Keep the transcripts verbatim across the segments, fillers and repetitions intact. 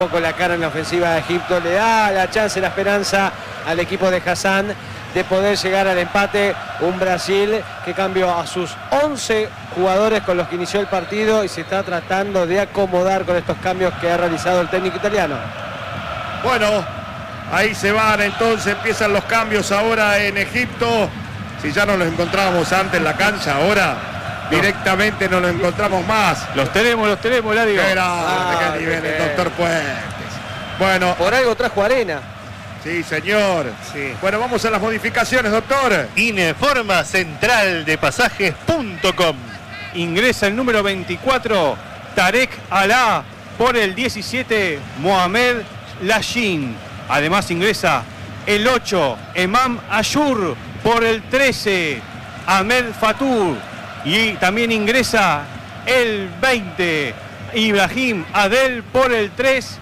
poco la cara en la ofensiva de Egipto, le da la chance, la esperanza al equipo de Hassan de poder llegar al empate. Un Brasil que cambió a sus once jugadores con los que inició el partido y se está tratando de acomodar con estos cambios que ha realizado el técnico italiano. Bueno, ahí se van, entonces empiezan los cambios ahora en Egipto. Si ya no los encontrábamos antes en la cancha, ahora no. Directamente no los encontramos más. Los tenemos, los tenemos, la digo. Era, ah, que nivel el doctor Puentes. Bueno. Por algo trajo arena. Sí, señor. Sí. Bueno, vamos a las modificaciones, doctor. Informa central de pasajes punto com. Ingresa el número veinticuatro, Tarek Alá, por el diecisiete, Mohamed Lashin. Además ingresa el ocho, Emam Ashur, por el trece, Ahmed Fatur. Y también ingresa el veinte, Ibrahim Adel, por el tres,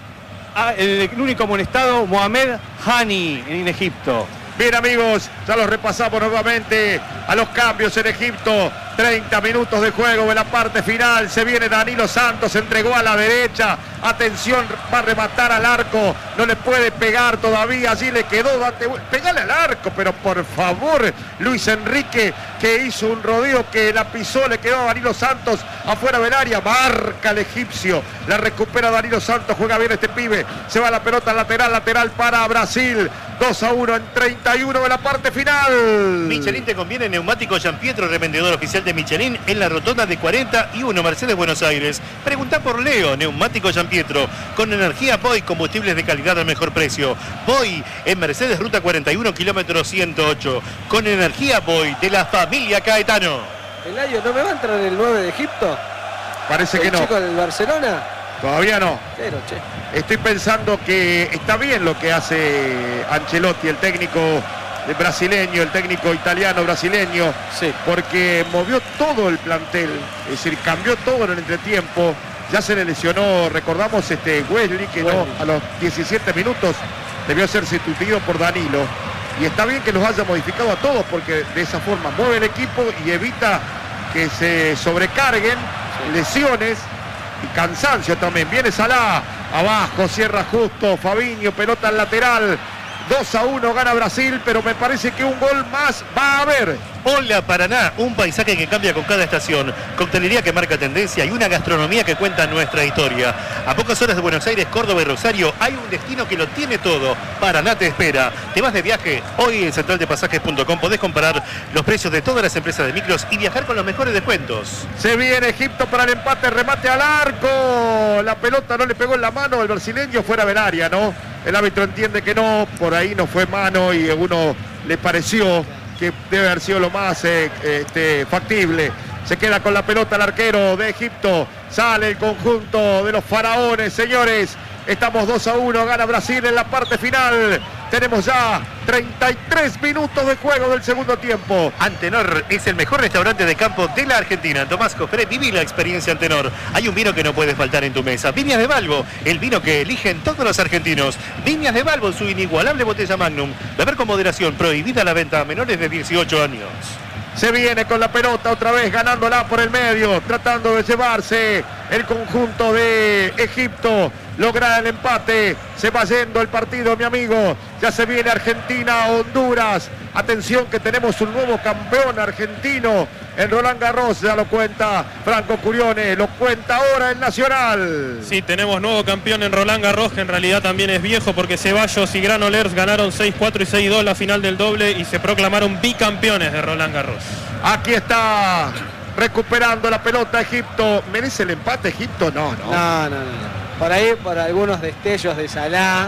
el único amonestado, Mohamed Hani, en Egipto. Bien, amigos, ya los repasamos nuevamente a los cambios en Egipto. treinta minutos de juego en la parte final. Se viene Danilo Santos, entregó a la derecha. Atención, va a rematar al arco. No le puede pegar todavía. Allí le quedó. Pegale al arco, pero por favor, Luis Enrique, que hizo un rodeo que la pisó, le quedó a Danilo Santos afuera del área. Marca el egipcio. La recupera Danilo Santos. Juega bien este pibe. Se va la pelota lateral, lateral para Brasil. dos a uno en treinta y uno de la parte final. Michelin te conviene neumático Gianpietro, revendedor oficial de Michelin en la rotonda de cuarenta y uno Mercedes Buenos Aires. Pregunta por Leo, neumático Gianpietro, con energía Boy, combustibles de calidad al mejor precio. Boy en Mercedes Ruta cuarenta y uno, kilómetro ciento ocho, con energía Boy de la familia Caetano. Elayo, ¿no me va a entrar el nueve de Egipto? Parece ¿El que no. chico del Barcelona? Todavía no. Pero, che. Estoy pensando que está bien lo que hace Ancelotti, el técnico brasileño, el técnico italiano brasileño, sí, porque movió todo el plantel, es decir, cambió todo en el entretiempo. Ya se le lesionó, recordamos, este Wesley, que no, a los diecisiete minutos debió ser sustituido por Danilo. Y está bien que los haya modificado a todos, porque de esa forma mueve el equipo y evita que se sobrecarguen, sí, lesiones y cansancio también. Viene Salah, abajo, cierra justo, Fabinho, pelota al lateral. dos a uno gana Brasil, pero me parece que un gol más va a haber. Hola Paraná, un paisaje que cambia con cada estación, coctelería que marca tendencia y una gastronomía que cuenta nuestra historia. A pocas horas de Buenos Aires, Córdoba y Rosario hay un destino que lo tiene todo. Paraná te espera. ¿Te vas de viaje? Hoy en central de pasajes punto com podés comparar los precios de todas las empresas de micros y viajar con los mejores descuentos. Se viene Egipto para el empate, remate al arco. La pelota no le pegó en la mano al brasileño, fuera del área, ¿no? El árbitro entiende que no, por ahí no fue mano y a uno le pareció que debe haber sido lo más eh, este, factible. Se queda con la pelota el arquero de Egipto. Sale el conjunto de los faraones, señores. Estamos dos a uno, gana Brasil en la parte final. Tenemos ya treinta y tres minutos de juego del segundo tiempo. Antenor es el mejor restaurante de campo de la Argentina. Tomás Cofré, viví la experiencia Antenor. Hay un vino que no puede faltar en tu mesa. Viñas de Balbo, el vino que eligen todos los argentinos. Viñas de Balbo, su inigualable botella Magnum. Beber con moderación, prohibida la venta a menores de dieciocho años. Se viene con la pelota otra vez, ganándola por el medio, tratando de llevarse el conjunto de Egipto. Logra el empate, se va yendo el partido, mi amigo. Ya se viene Argentina, Honduras. Atención que tenemos un nuevo campeón argentino en Roland Garros, ya lo cuenta Franco Curione, lo cuenta ahora el Nacional. Sí, tenemos nuevo campeón en Roland Garros, que en realidad también es viejo porque Ceballos y Granollers ganaron seis cuatro y seis dos la final del doble y se proclamaron bicampeones de Roland Garros. Aquí está recuperando la pelota Egipto. ¿Merece el empate Egipto? No, no. No, no, no. Por ahí, por algunos destellos de Salah,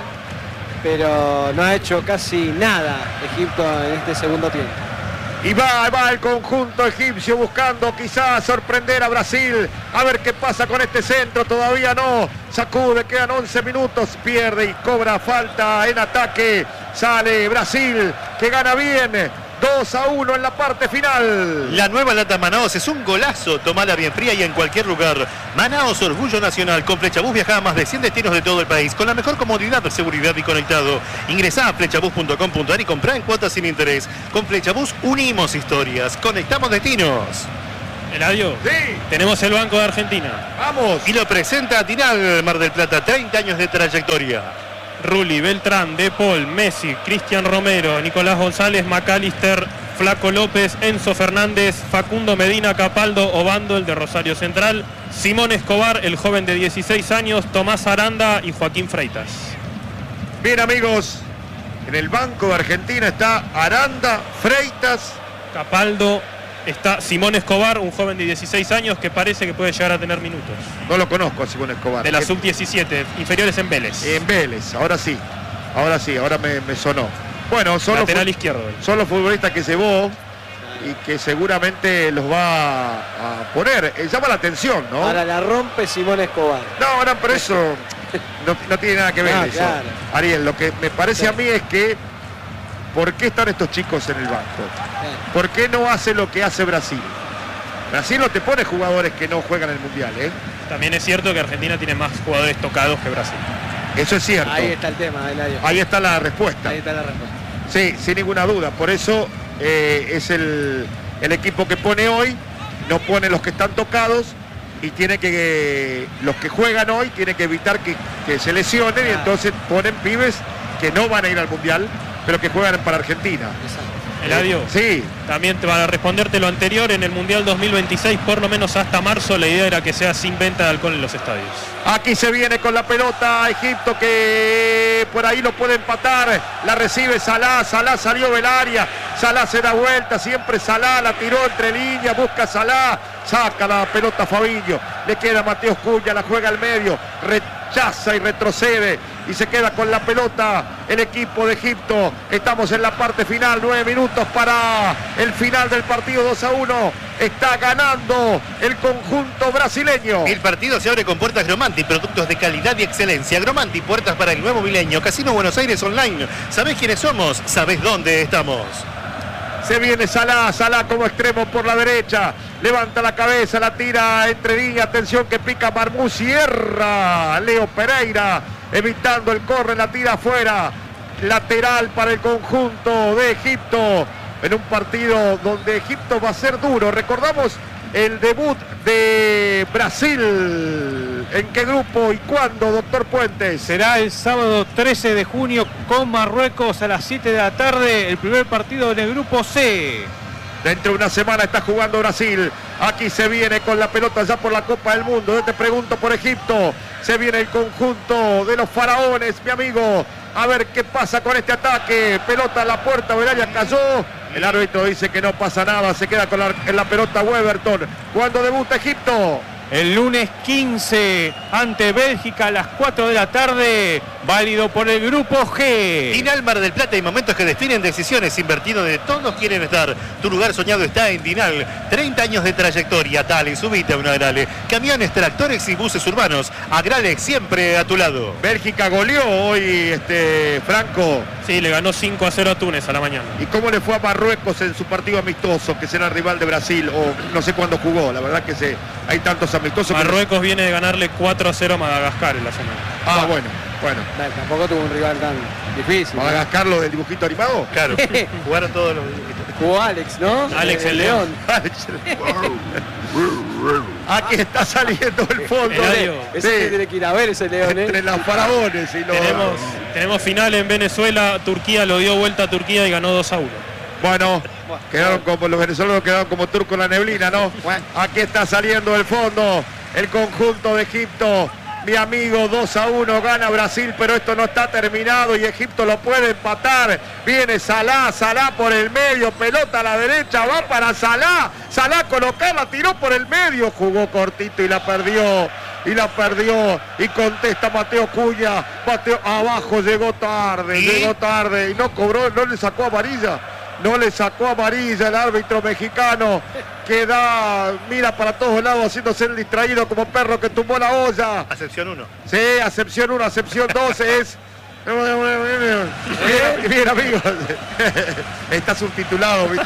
pero no ha hecho casi nada Egipto en este segundo tiempo. Y va, va el conjunto egipcio buscando quizás sorprender a Brasil. A ver qué pasa con este centro, todavía no. Sacude, quedan once minutos, pierde y cobra falta en ataque. Sale Brasil, que gana bien. dos a uno en la parte final. La nueva lata Manaos es un golazo. Tomala bien fría y en cualquier lugar. Manaos, orgullo nacional. Con Flechabús viaja a más de cien destinos de todo el país con la mejor comodidad, seguridad y conectado. Ingresá a flechabús punto com punto ar y comprá en cuotas sin interés. Con Flechabús unimos historias, conectamos destinos. Eladio, Sí. tenemos el banco de Argentina. Vamos. Y lo presenta Tinal Mar del Plata, treinta años de trayectoria. Rulli, Beltrán, De Paul, Messi, Cristian Romero, Nicolás González, McAllister, Flaco López, Enzo Fernández, Facundo Medina, Capaldo, Obando, el de Rosario Central, Simón Escobar, el joven de dieciséis años, Tomás Aranda y Joaquín Freitas. Bien, amigos, en el banco de Argentina está Aranda, Freitas. Capaldo, está Simón Escobar, un joven de dieciséis años que parece que puede llegar a tener minutos. No lo conozco a Simón Escobar. De la ¿Qué- sub diecisiete, inferiores en Vélez. En Vélez, ahora sí. Ahora sí, ahora me, me sonó. Bueno, son los, Lateral fu- izquierdo. él. son los futbolistas que llevó y que seguramente los va a poner. Eh, llama la atención, ¿no? Ahora la rompe Simón Escobar. No, no, pero eso no, no tiene nada que ver Ah, eso. claro. Ariel, lo que me parece a mí es que ¿por qué están estos chicos en el banco? ¿Por qué no hace lo que hace Brasil? Brasil no te pone jugadores que no juegan el Mundial, ¿eh? También es cierto que Argentina tiene más jugadores tocados que Brasil. Eso es cierto. Ahí está el tema, Eladio. Ahí está la respuesta. Ahí está la respuesta. Sí, sin ninguna duda. Por eso eh, es el, el equipo que pone hoy, no pone los que están tocados y tiene que, los que juegan hoy, tiene que evitar que, que se lesionen y Claro. entonces ponen pibes que no van a ir al Mundial, pero que juegan para Argentina. Exacto. Eladio, Sí, también te van a responderte lo anterior, en el Mundial dos mil veintiséis, por lo menos hasta marzo, la idea era que sea sin venta de alcohol en los estadios. aquí se viene con la pelota Egipto que por ahí lo puede empatar, la recibe Salah, Salah salió del área, Salah se da vuelta, siempre Salah, la tiró entre líneas, busca Salah, saca la pelota Fabinho, le queda Mateus Cunha, la juega al medio, rechaza y retrocede y se queda con la pelota el equipo de Egipto. Estamos en la parte final, nueve minutos para el final del partido, dos a uno, está ganando el conjunto brasileño. El partido se abre con puertas Gromanti, productos de calidad y excelencia. Gromanti, puertas para el nuevo milenio. Casino Buenos Aires Online. ¿Sabés quiénes somos? ¿Sabés dónde estamos? Se viene Salah, Salah como extremo por la derecha, levanta la cabeza, la tira entre líneas, atención que pica Marmú, cierra Leo Pereira, evitando el corre, la tira afuera, lateral para el conjunto de Egipto, en un partido donde Egipto va a ser duro. Recordamos el debut de Brasil, ¿en qué grupo y cuándo, doctor Puentes? Será el sábado trece de junio con Marruecos a las siete de la tarde, el primer partido en el grupo C. Dentro de una semana está jugando Brasil. Aquí se viene con la pelota ya por la Copa del Mundo. Yo te pregunto por Egipto. Se viene el conjunto de los faraones, mi amigo. A ver qué pasa con este ataque. Pelota a la puerta, Belaria cayó. El árbitro dice que no pasa nada. Se queda con la, en la pelota Weberton. ¿Cuándo debuta Egipto? El lunes quince ante Bélgica a las cuatro de la tarde, válido por el grupo G. Dinal Mar del Plata, hay momentos que definen decisiones, invertido donde todos quieren estar. Tu lugar soñado está en Dinal. treinta años de trayectoria, dale, subite a una Agrale. Camiones, tractores y buses urbanos. Agrale siempre a tu lado. Bélgica goleó hoy, este, Franco. Sí, le ganó cinco a cero a Túnez a la mañana. ¿Y cómo le fue a Marruecos en su partido amistoso, que será rival de Brasil? O no sé cuándo jugó, la verdad que se, hay tantos amistosos. que no- Marruecos viene de ganarle cuatro a cero a Madagascar en la semana. Ah, bueno, bueno. Bueno, tampoco tuvo un rival tan difícil. ¿no? ¿Madagascar lo del dibujito animado? Claro, jugaron todos los... Jugó Alex, ¿no? Alex Eh, el León. Aquí está saliendo el fondo. Eladio. Ese Sí, que tiene que ir a ver ese León, ¿eh? entre los faraones y los... Tenemos, tenemos final en Venezuela, Turquía lo dio vuelta a Turquía y ganó dos a uno. Bueno, quedaron como los venezolanos, quedaron como turcos en la neblina, ¿no? Aquí está saliendo el fondo el conjunto de Egipto. Mi amigo, dos a uno gana Brasil, pero esto no está terminado y Egipto lo puede empatar. Viene Salah, Salah por el medio, pelota a la derecha, va para Salah. Salah colocarla, tiró por el medio, jugó cortito y la perdió. Y la perdió y contesta Mateo Cunha. Mateo abajo, llegó tarde, ¿Y? llegó tarde y no cobró, no le sacó amarilla. No le sacó amarilla el árbitro mexicano que da, mira para todos lados haciéndose el distraído como perro que tumbó la olla. Acepción uno. Sí, acepción uno, acepción dos es... Bien, bien, amigos. Está subtitulado, viste.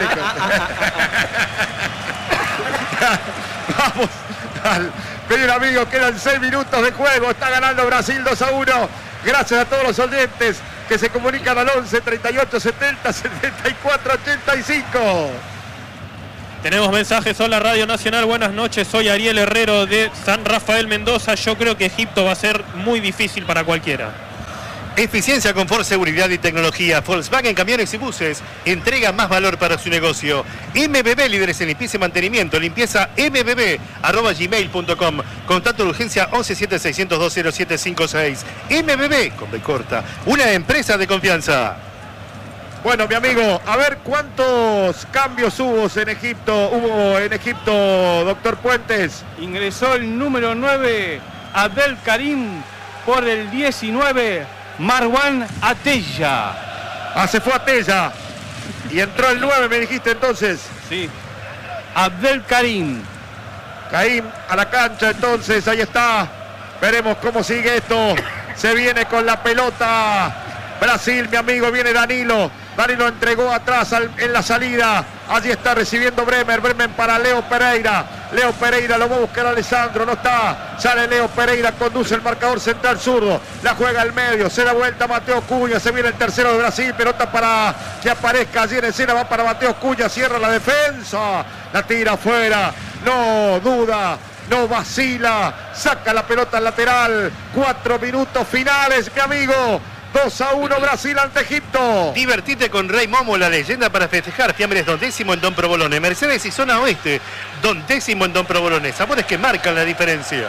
Vamos. Al... Bien, amigos, quedan seis minutos de juego. Está ganando Brasil dos a uno. Gracias a todos los oyentes que se comunican al once, treinta y ocho, setenta, setenta y cuatro, ochenta y cinco. Tenemos mensajes. Hola Radio Nacional, buenas noches. Soy Ariel Herrero de San Rafael Mendoza. Yo creo que Egipto va a ser muy difícil para cualquiera. Eficiencia, confort, seguridad y tecnología. Volkswagen Camiones y Buses entrega más valor para su negocio. M B B, líderes en limpieza y mantenimiento. Limpieza m b b arroba gmail punto com. Contacto de urgencia once siete seis cero dos cero siete cinco seis. M B B, con B corta, una empresa de confianza. Bueno, mi amigo, a ver cuántos cambios hubo en Egipto, hubo en Egipto, doctor Puentes. Ingresó el número nueve, Abdel Karim, por el diecinueve, Marwan Atella. Ah, se fue Atella. Y entró el nueve, me dijiste entonces. Sí. Abdel Karim. Caín a la cancha entonces, ahí está. Veremos cómo sigue esto. Se viene con la pelota Brasil, mi amigo, viene Danilo. Danilo entregó atrás al, en la salida. Allí está recibiendo Bremer. Bremer para Leo Pereira. Leo Pereira lo va a buscar a Alessandro. No está. Sale Leo Pereira. Conduce el marcador central zurdo. La juega al medio. Se da vuelta Mateo Cunha. Se viene el tercero de Brasil. Pelota para que aparezca allí en escena. Va para Mateo Cunha. Cierra la defensa. La tira afuera. No duda. No vacila. Saca la pelota al lateral. Cuatro minutos finales, mi amigo. dos a uno Brasil ante Egipto. Divertite con Rey Momo, la leyenda para festejar. Fiambres Don Décimo en Don Provolone. Mercedes y Zona Oeste. Don Décimo en Don Provolone. Sabores que marcan la diferencia.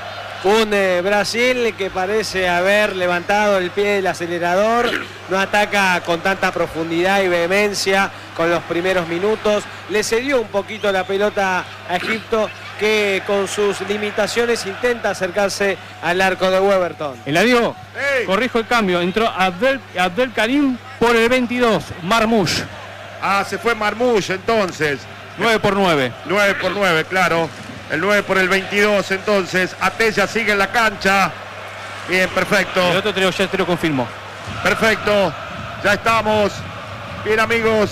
Un eh, Brasil que parece haber levantado el pie del acelerador. No ataca con tanta profundidad y vehemencia con los primeros minutos. Le cedió un poquito la pelota a Egipto, que con sus limitaciones intenta acercarse al arco de Weberton. Eladio, Hey. corrijo el cambio. Entró Abdel, Abdel Karim por el veintidós, Marmouche. Ah, se fue Marmouche entonces. nueve por nueve. nueve por nueve, claro. El nueve por el veintidós entonces. Atella sigue en la cancha. Bien, perfecto. El otro te lo, ya te lo confirmo. Perfecto. Ya estamos. Bien, amigos.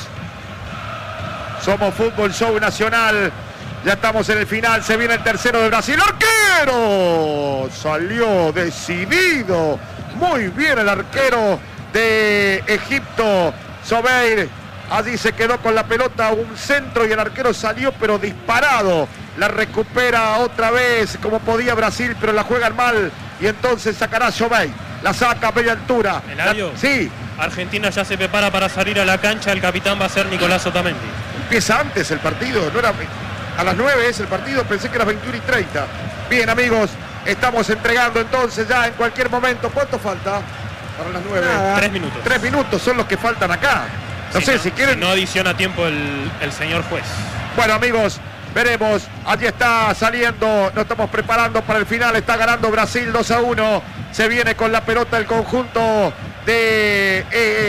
Somos Fútbol Show Nacional. Ya estamos en el final. Se viene el tercero de Brasil. ¡Arquero! Salió decidido. Muy bien el arquero de Egipto. Sobeir. Allí se quedó con la pelota. Un centro y el arquero salió pero disparado. La recupera otra vez como podía Brasil, pero la juegan mal. Y entonces sacará Sobeir. La saca a media altura. Eladio. La... Sí. Argentina ya se prepara para salir a la cancha. El capitán va a ser Nicolás Otamendi. Empieza antes el partido. No era... A las nueve es el partido, pensé que era veintiuno y treinta. Bien, amigos, estamos entregando entonces ya en cualquier momento. ¿Cuánto falta para las nueve? Nada. Tres minutos. Tres minutos son los que faltan acá. No Si sé no, si quieren... si no adiciona tiempo el, el señor juez. Bueno, amigos, veremos. Allí está saliendo. Nos estamos preparando para el final. Está ganando Brasil dos a uno. Se viene con la pelota el conjunto de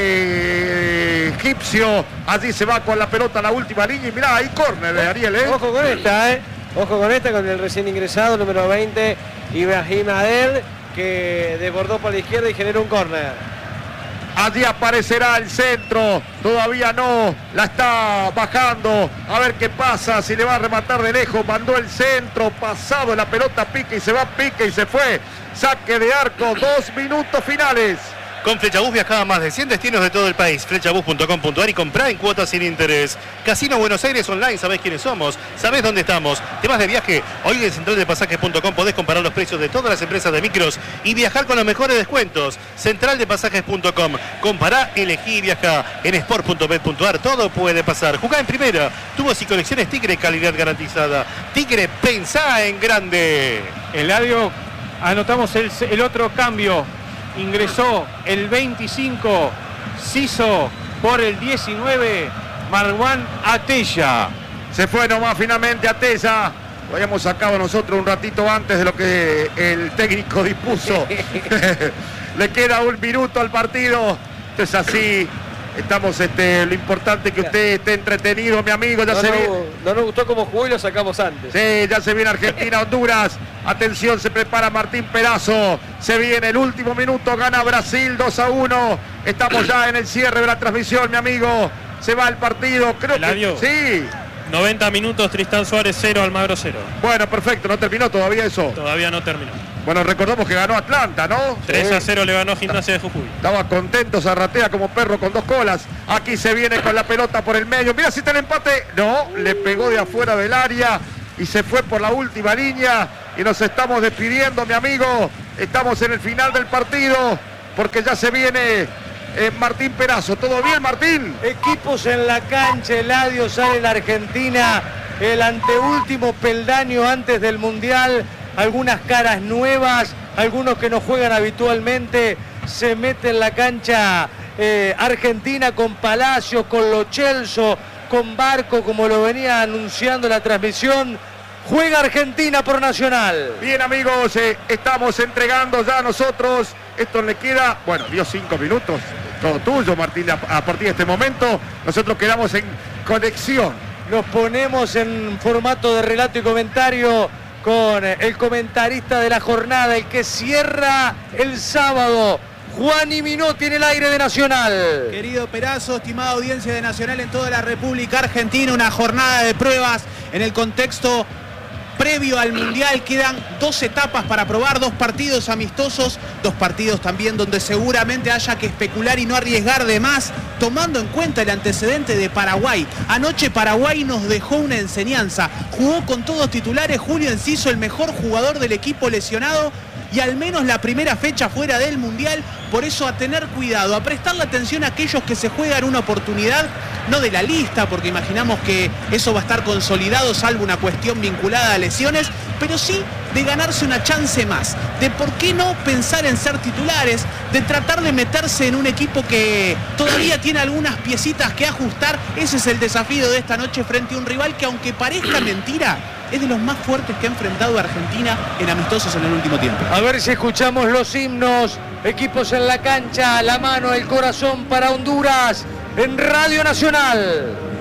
eh, egipcio. Allí se va con la pelota a la última línea. Y mirá, ahí córner de Ariel, ¿eh? Ojo con esta, ¿eh? Ojo con esta, con el recién ingresado, número veinte, Ibrahim Adel, que desbordó por la izquierda y generó un córner. Allí aparecerá el centro, todavía no, la está bajando, a ver qué pasa, si le va a rematar de lejos, mandó el centro, pasado la pelota, pique y se va, pique y se fue, saque de arco, dos minutos finales. Con Flechabús viaja a más de cien destinos de todo el país. Flechabús punto com punto ar y comprá en cuotas sin interés. Casino Buenos Aires Online, sabés quiénes somos, sabés dónde estamos. Te vas de viaje, hoy en central de pasajes punto com podés comparar los precios de todas las empresas de micros y viajar con los mejores descuentos. central de pasajes punto com. Compará, elegí y viajá. En sport punto bet punto ar todo puede pasar. Jugá en primera. Tubos y conexiones Tigre, calidad garantizada. Tigre, pensá en grande. Eladio, anotamos el, el otro cambio. Ingresó el veinticinco, Ciso por el diecinueve, Marwan Atella. Se fue nomás finalmente Atella. Lo habíamos sacado nosotros un ratito antes de lo que el técnico dispuso. Le queda un minuto al partido. Esto es así. Estamos, este, lo importante es que usted esté entretenido, mi amigo. Ya No, se no, viene. no nos gustó como jugó y lo sacamos antes. Sí, ya se viene Argentina-Honduras. Atención, se prepara Martín Perazo. Se viene el último minuto. Gana Brasil dos a uno. Estamos ya en el cierre de la transmisión, mi amigo. Se va el partido. Creo Eladio. que sí. noventa minutos, Tristán Suárez cero, Almagro cero. Bueno, perfecto. No terminó todavía eso. Todavía no terminó. Bueno, recordamos que ganó Atlanta, ¿no? tres a cero le ganó Gimnasia de Jujuy. Estaba contento, Zarratea como perro con dos colas. Aquí se viene con la pelota por el medio. Mira si está el empate. No, le pegó de afuera del área y se fue por la última línea. Y nos estamos despidiendo, mi amigo. Estamos en el final del partido porque ya se viene eh, Martín Perazo. ¿Todo bien, Martín? Equipos en la cancha, Eladio, sale la Argentina. El anteúltimo peldaño antes del Mundial. Algunas caras nuevas, algunos que no juegan habitualmente, se mete en la cancha eh, Argentina con Palacios, con Lo Celso, con Barco, como lo venía anunciando la transmisión. Juega Argentina por Nacional. Bien, amigos, eh, estamos entregando ya nosotros. Esto le queda, bueno, dio cinco minutos. Todo tuyo, Martín, a, a partir de este momento. Nosotros quedamos en conexión. Nos ponemos en formato de relato y comentario con el comentarista de la jornada, el que cierra el sábado, Juani Minotti en el aire de Nacional. Querido Perazo, estimada audiencia de Nacional en toda la República Argentina, una jornada de pruebas en el contexto previo al Mundial. Quedan dos etapas para probar, dos partidos amistosos, dos partidos también donde seguramente haya que especular y no arriesgar de más, tomando en cuenta el antecedente de Paraguay. Anoche Paraguay nos dejó una enseñanza, jugó con todos titulares, Julio Enciso, el mejor jugador del equipo lesionado, y al menos la primera fecha fuera del Mundial. Por eso a tener cuidado, a prestarle atención a aquellos que se juegan una oportunidad, no de la lista, porque imaginamos que eso va a estar consolidado salvo una cuestión vinculada a lesiones, pero sí de ganarse una chance más, de por qué no pensar en ser titulares, de tratar de meterse en un equipo que todavía tiene algunas piecitas que ajustar. Ese es el desafío de esta noche frente a un rival que, aunque parezca mentira, es de los más fuertes que ha enfrentado a Argentina en amistosos en el último tiempo. A ver si escuchamos los himnos. Equipos en la cancha, la mano, el corazón para Honduras en Radio Nacional.